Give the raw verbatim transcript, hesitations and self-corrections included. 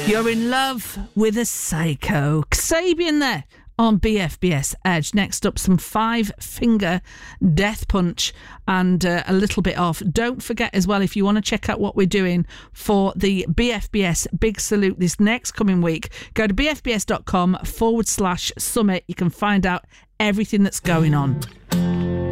You're in love with a psycho. Kasabian there on B F B S Edge. Next up, some Five Finger Death Punch and uh, a little bit off. Don't forget as well, if you want to check out what we're doing for the B F B S Big Salute this next coming week, go to bfbs.com forward slash summit. You can find out everything that's going on.